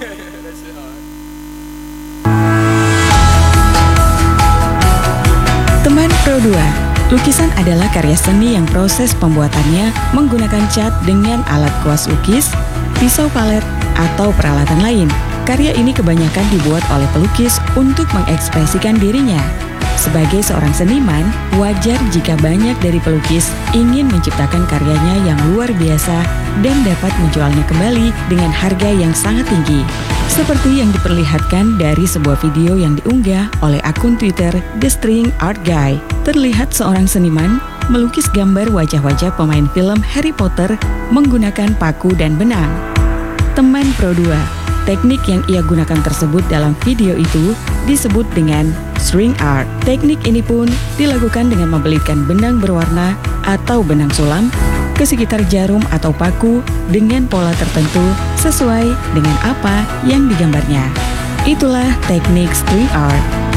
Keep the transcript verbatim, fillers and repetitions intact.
Teman Pro dua. Lukisan adalah karya seni yang proses pembuatannya menggunakan cat dengan alat kuas lukis, pisau palet, atau peralatan lain. Karya ini kebanyakan dibuat oleh pelukis untuk mengekspresikan dirinya. Sebagai seorang seniman, wajar jika banyak dari pelukis ingin menciptakan karyanya yang luar biasa dan dapat menjualnya kembali dengan harga yang sangat tinggi. Seperti yang diperlihatkan dari sebuah video yang diunggah oleh akun Twitter The String Art Guy. Terlihat seorang seniman melukis gambar wajah-wajah pemain film Harry Potter menggunakan paku dan benang. Teman Pro dua. Teknik yang ia gunakan tersebut dalam video itu disebut dengan string art. Teknik ini pun dilakukan dengan membelitkan benang berwarna atau benang sulam ke sekitar jarum atau paku dengan pola tertentu sesuai dengan apa yang digambarnya. Itulah teknik string art.